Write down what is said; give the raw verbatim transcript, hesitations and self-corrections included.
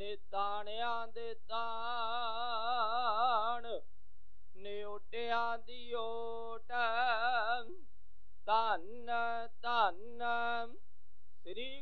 ਤਾਣਿਆਂ ਦੇ ਤਾਣ, ਨਿਓਟਿਆਂ ਦੀ ਓਟ। ਧੰਨ ਧੰਨ ਸ੍ਰੀ